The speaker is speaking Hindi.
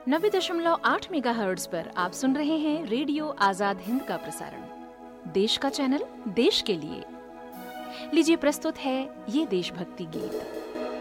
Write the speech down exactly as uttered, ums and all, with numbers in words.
नब्बे दशमलव आठ मेगाहर्ट्ज पर आप सुन रहे हैं रेडियो आजाद हिंद का प्रसारण। देश का चैनल, देश के लिए। लीजिए प्रस्तुत है ये देशभक्ति गीत।